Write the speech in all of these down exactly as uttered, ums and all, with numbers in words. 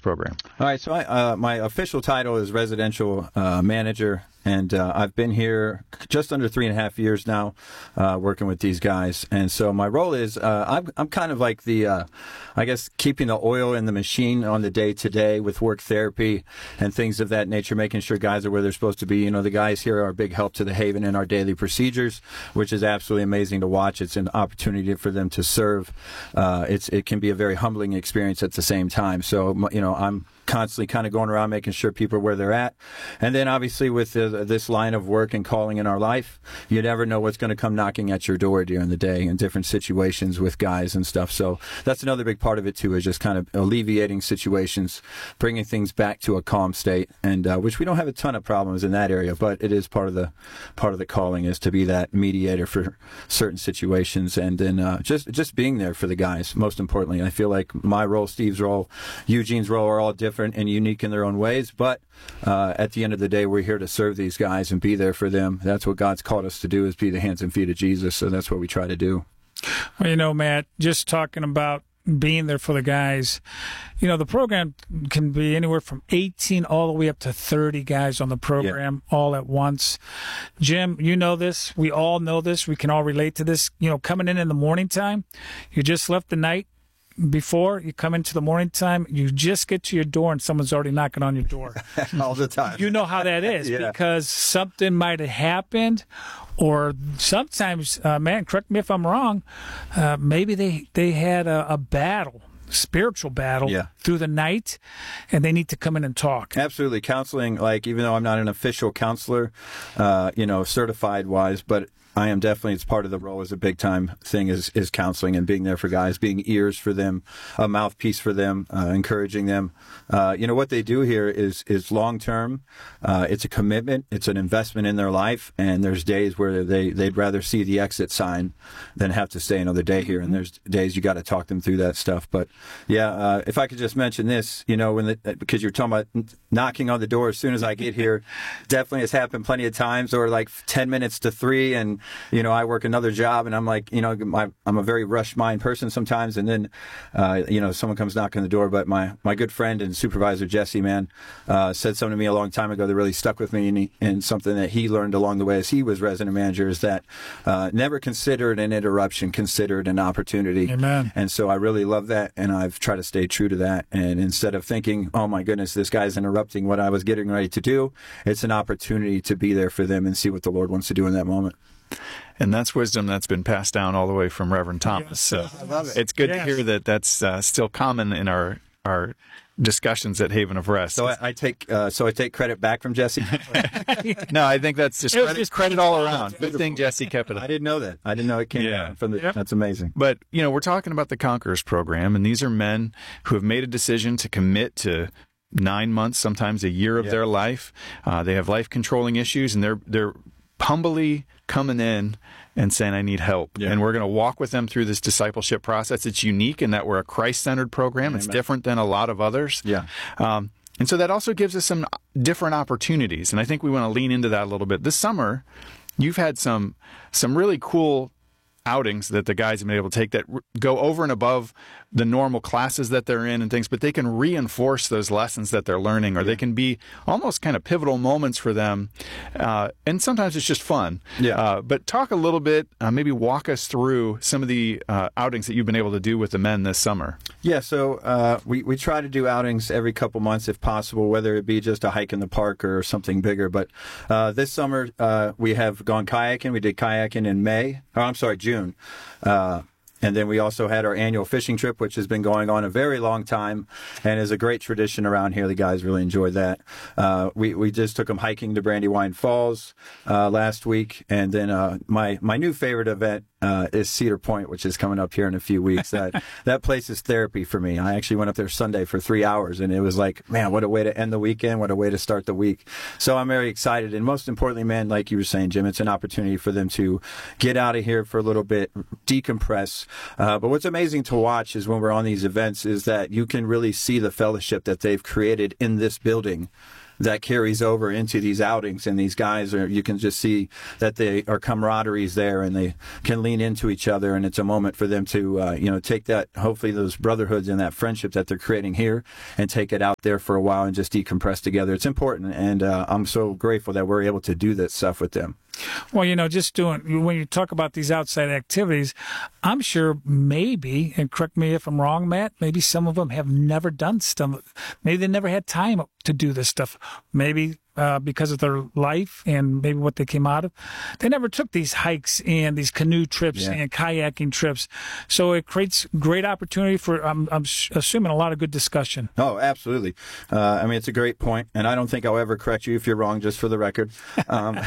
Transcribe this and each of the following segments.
program? All right, so I, uh, my official title is residential uh, manager, and uh, I've been here just under three and a half years now, uh, working with these guys. And so my role is uh, I'm, I'm kind of like the, uh, I guess, keeping the oil in the machine on the day to day with work therapy and things of that nature, making sure guys are where they're supposed to be. You know, the guys here are a big help to the Haven in our daily procedures, which is absolutely amazing to watch. It's an opportunity for them to serve. Uh, it's it can be a very humbling experience at the same time. So, you know, I'm constantly kind of going around making sure people are where they're at. And then obviously with uh, this line of work and calling in our life, you never know what's going to come knocking at your door during the day in different situations with guys and stuff. So that's another big part of it too, is just kind of alleviating situations, bringing things back to a calm state, and uh, which we don't have a ton of problems in that area, but it is part of the part of the calling is to be that mediator for certain situations, and then uh, just just being there for the guys. Most importantly, I feel like my role, Steve's role, Eugene's role are all different and unique in their own ways, but uh, at the end of the day, we're here to serve these guys and be there for them. That's what God's called us to do, is be the hands and feet of Jesus, so that's what we try to do. Well, you know, Matt, just talking about being there for the guys, you know, the program can be anywhere from eighteen all the way up to thirty guys on the program yeah. all at once. Jim, you know this. We all know this. We can all relate to this. You know, coming in in the morning time, you just left the night before, you come into the morning time, you just get to your door and someone's already knocking on your door. All the time. You know how that is yeah. because something might have happened, or sometimes, uh, man, correct me if I'm wrong, uh, maybe they, they had a, a battle, spiritual battle yeah. through the night, and they need to come in and talk. Absolutely. Counseling, like, even though I'm not an official counselor, uh, you know, certified wise, but I am definitely, it's part of the role, is a big time thing is, is counseling and being there for guys, being ears for them, a mouthpiece for them, uh, encouraging them. Uh, you know, what they do here is, is long term. Uh, it's a commitment. It's an investment in their life. And there's days where they, they'd rather see the exit sign than have to stay another day here. And there's days you got to talk them through that stuff. But yeah, uh, if I could just mention this, you know, when the, because you're talking about knocking on the door as soon as I get here, definitely has happened plenty of times, or like ten minutes to three, and you know, I work another job, and I'm like, you know, my, I'm a very rush mind person sometimes, and then, uh, you know, someone comes knocking on the door. But my, my good friend and supervisor, Jesse, man, uh, said something to me a long time ago that really stuck with me, and, he, and something that he learned along the way as he was resident manager is that uh, never considered an interruption, considered an opportunity. Amen. And so I really love that, and I've tried to stay true to that. And instead of thinking, oh my goodness, this guy's interrupting what I was getting ready to do, it's an opportunity to be there for them and see what the Lord wants to do in that moment. And that's wisdom that's been passed down all the way from Reverend Thomas. Yes, so I love it. It's good yes. to hear that that's uh, still common in our our discussions at Haven of Rest. So I, I take uh, so I take credit back from Jesse. No, I think that's just credit, just credit all around. Good thing Jesse kept it up. I didn't know that. I didn't know it came Yeah. from the. Yep. That's amazing. But, you know, we're talking about the Conquerors program, and these are men who have made a decision to commit to nine months, sometimes a year of Yeah. their life. Uh, they have life-controlling issues, and they're they're humbly coming in and saying, I need help. Yeah. And we're going to walk with them through this discipleship process. It's unique in that we're a Christ-centered program. Amen. It's different than a lot of others. Yeah. Um, and so that also gives us some different opportunities. And I think we want to lean into that a little bit. This summer, you've had some some really cool outings that the guys have been able to take that r- go over and above the normal classes that they're in and things, but they can reinforce those lessons that they're learning, or they can be almost kind of pivotal moments for them. Uh, and sometimes it's just fun. Yeah. Uh, but talk a little bit, uh, maybe walk us through some of the uh, outings that you've been able to do with the men this summer. Yeah, so uh, we, we try to do outings every couple months if possible, whether it be just a hike in the park or something bigger. But uh, this summer, uh, we have gone kayaking. We did kayaking in May. Oh, I'm sorry, June. Uh, and then we also had our annual fishing trip, which has been going on a very long time and is a great tradition around here. The guys really enjoyed that. Uh, we, we just took them hiking to Brandywine Falls uh, last week. And then uh, my, my new favorite event uh, is Cedar Point, which is coming up here in a few weeks. That that place is therapy for me. I actually went up there Sunday for three hours, and it was like, man, what a way to end the weekend. What a way to start the week. So I'm very excited. And most importantly, man, like you were saying, Jim, it's an opportunity for them to get out of here for a little bit, decompress. Uh, but what's amazing to watch is when we're on these events is that you can really see the fellowship that they've created in this building that carries over into these outings, and these guys are, you can just see that they are camaraderie is there, and they can lean into each other, and it's a moment for them to, uh, you know, take that, hopefully those brotherhoods and that friendship that they're creating here and take it out there for a while and just decompress together. It's important, and uh, I'm so grateful that we're able to do that stuff with them. Well, you know, just doing, when you talk about these outside activities, I'm sure maybe, and correct me if I'm wrong, Matt, maybe some of them have never done stuff. Maybe they never had time to do this stuff. Maybe uh, because of their life and maybe what they came out of. They never took these hikes and these canoe trips yeah. and kayaking trips. So it creates great opportunity for, I'm, I'm assuming, a lot of good discussion. Oh, absolutely. Uh, I mean, it's a great point, and I don't think I'll ever correct you if you're wrong, just for the record. Um,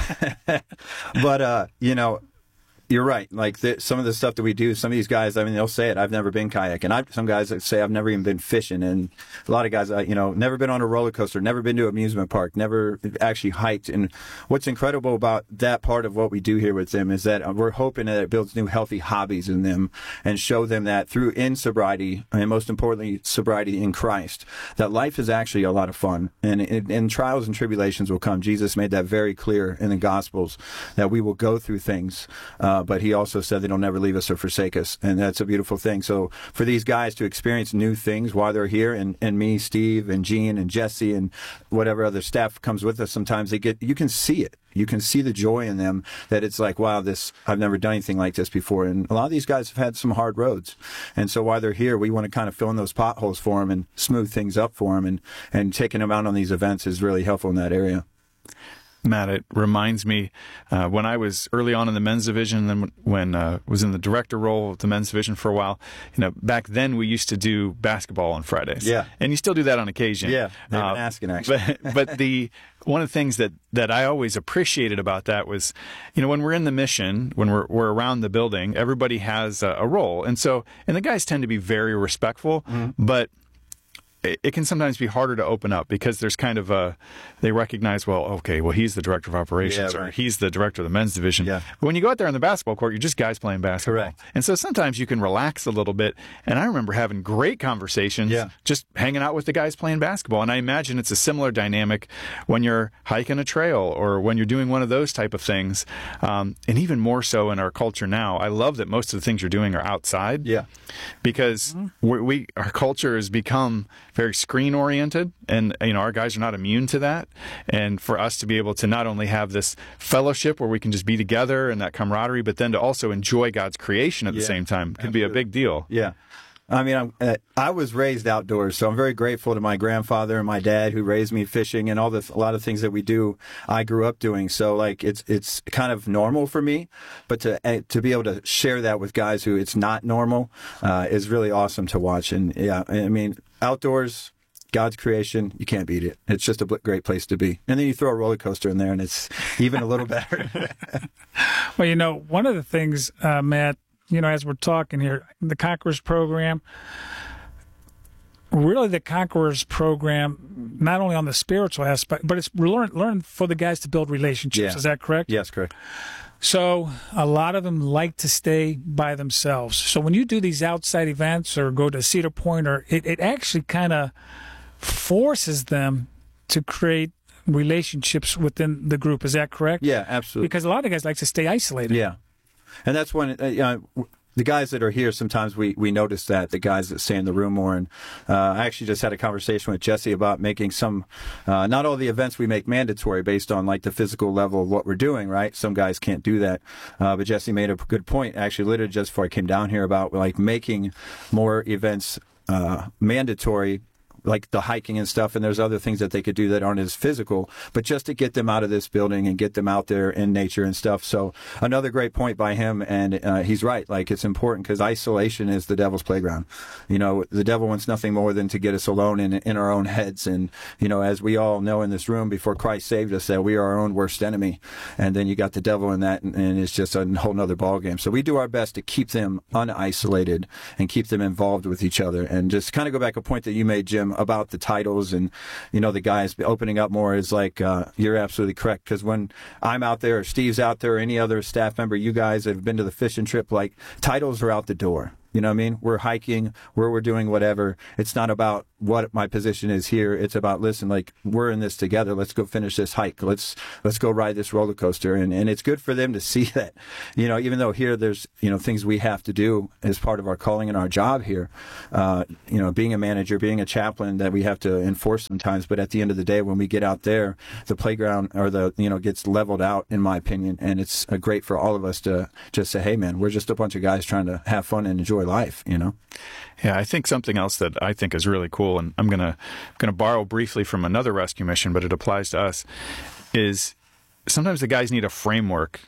but, uh, you know, you're right. Like the, some of the stuff that we do, some of these guys, I mean, they'll say it. I've never been kayaking. I, some guys that say I've never even been fishing, and a lot of guys, uh, you know, never been on a roller coaster, never been to an amusement park, never actually hiked. And what's incredible about that part of what we do here with them is that we're hoping that it builds new healthy hobbies in them and show them that through in sobriety, and most importantly, sobriety in Christ, that life is actually a lot of fun, and, and, and trials and tribulations will come. Jesus made that very clear in the Gospels that we will go through things. Uh, but he also said that he'll never leave us or forsake us, and that's a beautiful thing. So for these guys to experience new things while they're here, and, and me, Steve, and Gene, and Jesse, and whatever other staff comes with us, sometimes they get, you can see it. You can see the joy in them, that it's like, wow, this, I've never done anything like this before. And a lot of these guys have had some hard roads. And so while they're here, we want to kind of fill in those potholes for them and smooth things up for them, and, and taking them out on these events is really helpful in that area. Matt, it reminds me uh, when I was early on in the men's division, and then when I uh, was in the director role of the men's division for a while, you know, back then we used to do basketball on Fridays. Yeah. And you still do that on occasion. Yeah, they've uh, been asking, actually. But, but the one of the things that, that I always appreciated about that was, you know, when we're in the mission, when we're, we're around the building, everybody has a, a role. And so, and the guys tend to be very respectful, mm-hmm. but it can sometimes be harder to open up because there's kind of a, they recognize, well, okay, well, he's the director of operations, yeah, right. or he's the director of the men's division. Yeah. But when you go out there on the basketball court, you're just guys playing basketball. Correct. And so sometimes you can relax a little bit. And I remember having great conversations yeah. just hanging out with the guys playing basketball. And I imagine it's a similar dynamic when you're hiking a trail or when you're doing one of those type of things. Um, and even more so in our culture now. I love that most of the things you're doing are outside. Yeah. Because mm-hmm. we, we our culture has become very screen oriented, and you know our guys are not immune to that. And for us to be able to not only have this fellowship where we can just be together and that camaraderie, but then to also enjoy God's creation at the yeah, same time can absolutely. be a big deal. Yeah. I mean, I'm, uh, I was raised outdoors, so I'm very grateful to my grandfather and my dad who raised me fishing, and all the a lot of things that we do, I grew up doing. So like it's it's kind of normal for me, but to uh, to be able to share that with guys who it's not normal uh, is really awesome to watch. And yeah, I mean, outdoors, God's creation, you can't beat it. It's just a great place to be. And then you throw a roller coaster in there, and it's even a little better. Well, you know, one of the things, uh, Matt, you know, as we're talking here, the Conquerors program, really the Conquerors program, not only on the spiritual aspect, but it's learn, learn for the guys to build relationships. Yeah. Is that correct? Yes, correct. So a lot of them like to stay by themselves. So when you do these outside events or go to Cedar Point, or it, it actually kind of forces them to create relationships within the group. Is that correct? Yeah, absolutely. Because a lot of guys like to stay isolated. Yeah. And that's when, uh, you know, the guys that are here, sometimes we, we notice that, the guys that stay in the room more. And uh, I actually just had a conversation with Jesse about making some, uh, not all the events we make mandatory based on like the physical level of what we're doing, right? Some guys can't do that. Uh, but Jesse made a good point, actually, literally just before I came down here, about like making more events uh, mandatory, like the hiking and stuff, and there's other things that they could do that aren't as physical, but just to get them out of this building and get them out there in nature and stuff. So another great point by him, and uh, he's right. Like, it's important because isolation is the devil's playground. You know, the devil wants nothing more than to get us alone in in our own heads. And, you know, as we all know in this room, before Christ saved us, that we are our own worst enemy. And then you got the devil in that, and, and it's just a whole nother ballgame. So we do our best to keep them unisolated and keep them involved with each other. And just kind of go back a point that you made, Jim, about the titles and, you know, the guys opening up more is like, uh, you're absolutely correct. Because when I'm out there, or Steve's out there, or any other staff member, you guys that have been to the fishing trip, like, titles are out the door. You know what I mean? We're hiking, where we're doing whatever. It's not about what my position is here. It's about, listen, like, we're in this together. Let's go finish this hike. Let's let's go ride this roller coaster. And and it's good for them to see that, you know, even though here there's, you know, things we have to do as part of our calling and our job here, uh, you know, being a manager, being a chaplain that we have to enforce sometimes. But at the end of the day, when we get out there, the playground or the, you know, gets leveled out, in my opinion. And it's uh, great for all of us to just say, hey, man, we're just a bunch of guys trying to have fun and enjoy life, you know? Yeah, I think something else that I think is really cool, and I'm gonna gonna borrow briefly from another rescue mission, but it applies to us, is sometimes the guys need a framework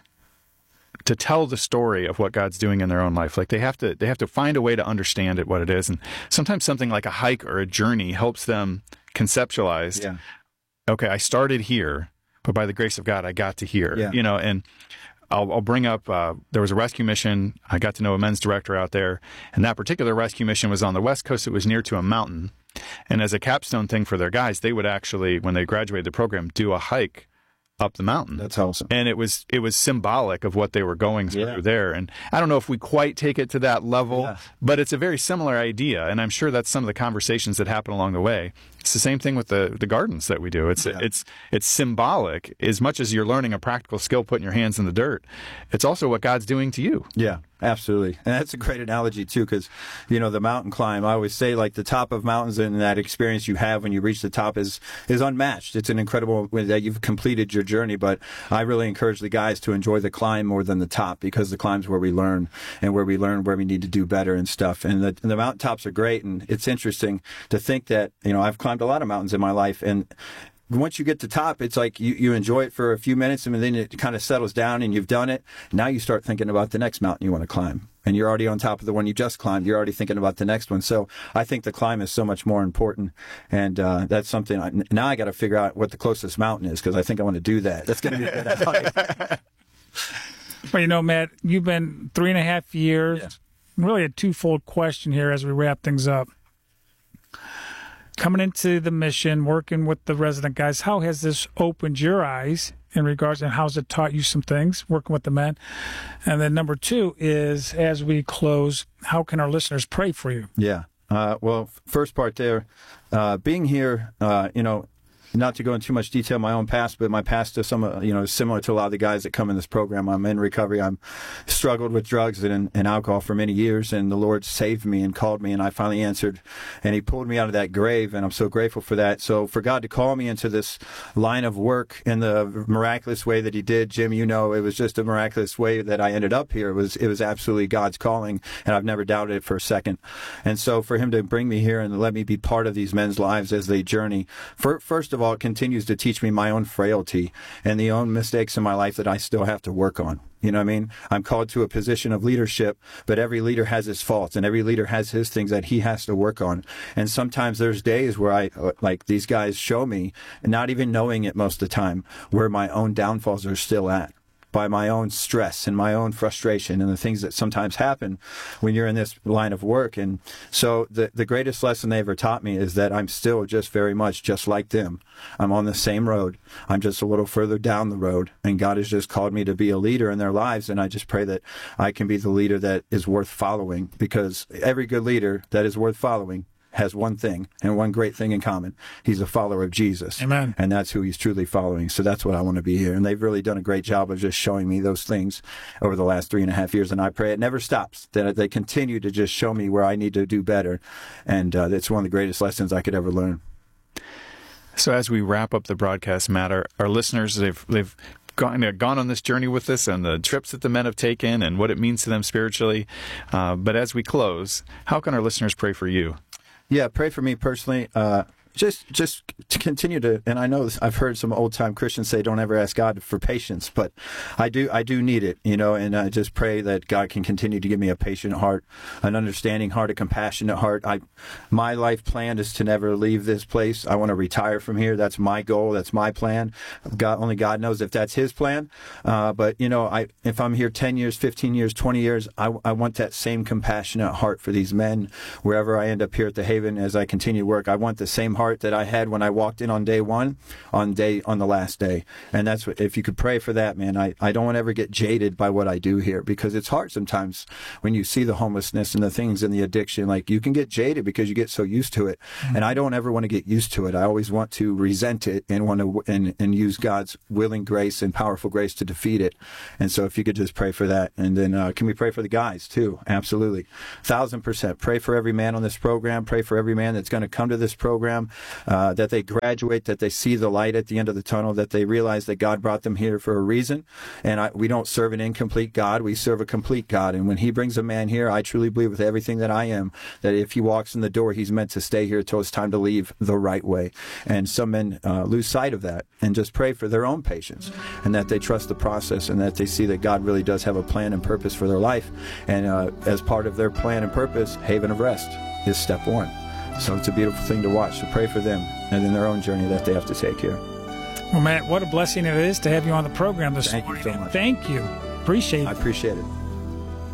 to tell the story of what God's doing in their own life. Like they have to they have to find a way to understand it, what it is. And sometimes something like a hike or a journey helps them conceptualize, Yeah. okay, I started here, but by the grace of God, I got to here. Yeah. You know, and I'll, I'll bring up, uh, there was a rescue mission. I got to know a men's director out there, and that particular rescue mission was on the West Coast. It was near to a mountain. And as a capstone thing for their guys, they would actually, when they graduated the program, do a hike up the mountain. That's awesome. And it was it was symbolic of what they were going through Yeah. there. And I don't know if we quite take it to that level, Yeah. but it's a very similar idea. And I'm sure that's some of the conversations that happen along the way. It's the same thing with the, the gardens that we do. It's Yeah. it's it's symbolic as much as you're learning a practical skill, putting your hands in the dirt. It's also what God's doing to you. Yeah, absolutely. And that's a great analogy, too, because, you know, the mountain climb, I always say, like, the top of mountains and that experience you have when you reach the top is is unmatched. It's an incredible way that you've completed your journey. But I really encourage the guys to enjoy the climb more than the top, because the climb's where we learn and where we learn where we need to do better and stuff. And the, and the mountaintops are great. And it's interesting to think that, you know, I've climbed a lot of mountains in my life, and once you get to top, it's like you, you enjoy it for a few minutes, and then it kind of settles down and you've done it. Now you start thinking about the next mountain you want to climb, and you're already on top of the one you just climbed. You're already thinking about the next one. So I think the climb is so much more important, and uh, that's something. I, now I got to figure out what the closest mountain is, because I think I want to do that. That's going to be a good idea. Well, you know, Matt, you've been three and a half years. Yeah. Really a twofold question here as we wrap things up. Coming into the mission, working with the resident guys, how has this opened your eyes in regards, and how's it taught you some things working with the men? And then number two is, as we close, how can our listeners pray for you? Yeah. Uh, well, first part there, uh, being here, uh, you know, not to go into too much detail my own past, but my past is some, uh, you know, similar to a lot of the guys that come in this program. I'm in recovery. I'm struggled with drugs and, and alcohol for many years, and the Lord saved me and called me, and I finally answered, and He pulled me out of that grave, and I'm so grateful for that. So for God to call me into this line of work in the miraculous way that He did, Jim, you know, it was just a miraculous way that I ended up here. It was, it was absolutely God's calling, and I've never doubted it for a second. And so for Him to bring me here and let me be part of these men's lives as they journey, for, first of all, it continues to teach me my own frailty and the own mistakes in my life that I still have to work on. You know what I mean? I'm called to a position of leadership, but every leader has his faults, and every leader has his things that he has to work on. And sometimes there's days where I, like these guys show me, not even knowing it most of the time, where my own downfalls are still at, by my own stress and my own frustration and the things that sometimes happen when you're in this line of work. And so the, the greatest lesson they ever taught me is that I'm still just very much just like them. I'm on the same road. I'm just a little further down the road, and God has just called me to be a leader in their lives. And I just pray that I can be the leader that is worth following, because every good leader that is worth following has one thing and one great thing in common. He's a follower of Jesus. Amen. And that's who he's truly following. So that's what I want to be here. And they've really done a great job of just showing me those things over the last three and a half years. And I pray it never stops, that they continue to just show me where I need to do better. And uh, it's one of the greatest lessons I could ever learn. So as we wrap up the broadcast, Matt, our, our listeners, they've they've gone gone on this journey with us, and the trips that the men have taken and what it means to them spiritually. Uh, but as we close, how can our listeners pray for you? Yeah, pray for me personally. Uh, just just to continue to, and I know this, I've heard some old time Christians say, don't ever ask God for patience, but I do I do need it, you know, and I just pray that God can continue to give me a patient heart, an understanding heart, a compassionate heart. I, my life plan is to never leave this place. I want to retire from here. That's my goal. That's my plan. God, only God knows if that's His plan. Uh, but, you know, I if I'm here ten years, fifteen years, twenty years, I, I want that same compassionate heart for these men wherever I end up here at the Haven as I continue work. I want the same heart that I had when I walked in on day one, on day on the last day. And that's what, if you could pray for that, man. I, I don't want to ever get jaded by what I do here, because it's hard sometimes when you see the homelessness and the things and the addiction. Like, you can get jaded because you get so used to it. Mm-hmm. And I don't ever want to get used to it. I always want to resent it and want to and, and use God's willing grace and powerful grace to defeat it. And so if you could just pray for that. And then uh, can we pray for the guys too? Absolutely. Thousand percent. Pray for every man on this program. Pray for every man that's going to come to this program, uh, that they graduate, that they see the light at the end of the tunnel, that they realize that God brought them here for a reason. And I, we don't serve an incomplete God. We serve a complete God. And when he brings a man here, I truly believe with everything that I am, that if he walks in the door, he's meant to stay here until it's time to leave the right way. And some men uh, lose sight of that, and just pray for their own patience, and that they trust the process, and that they see that God really does have a plan and purpose for their life. And uh, as part of their plan and purpose, Haven of Rest is step one. So it's a beautiful thing to watch. So pray for them and in their own journey that they have to take here. Well, Matt, what a blessing it is to have you on the program this Thank morning. you so much. Thank you. Appreciate it. I appreciate it.